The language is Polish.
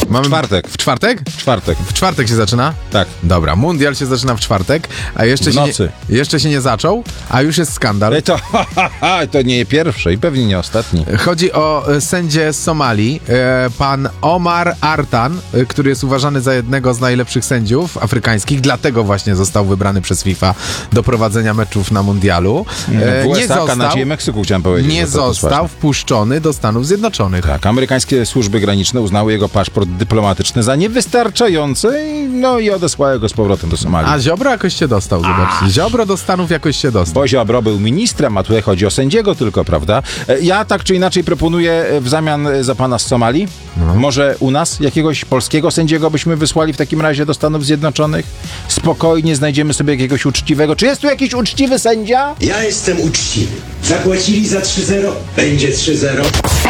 Mamy... Czwartek. W czwartek? Czwartek. W czwartek się zaczyna? Tak. Dobra, mundial się zaczyna w czwartek, a jeszcze, W nocy. jeszcze się nie zaczął, a już jest skandal. To nie pierwszy i pewnie nie ostatni. Chodzi o sędzię z Somalii, pan Omar Artan, który jest uważany za jednego z najlepszych sędziów afrykańskich, dlatego właśnie został wybrany przez FIFA do prowadzenia meczów na mundialu. W USA, Kanadzie i Meksyku chciałem powiedzieć. Nie został wpuszczony do Stanów Zjednoczonych. Tak, amerykańskie służby graniczne uznały jego paszport dyplomatyczny za niewystarczający i odesłały go z powrotem do Somalii. A Ziobro jakoś się dostał, zobaczcie. Ziobro do Stanów jakoś się dostał. Bo Ziobro był ministrem, a tutaj chodzi o sędziego tylko, prawda? Ja tak czy inaczej proponuję w zamian za pana z Somalii, może u nas jakiegoś polskiego sędziego byśmy wysłali w takim razie do Stanów Zjednoczonych? Spokojnie znajdziemy sobie jakiegoś uczciwego. Czy jest tu jakiś uczciwy sędzia? Ja jestem uczciwy. Zapłacili za 3-0, będzie 3-0.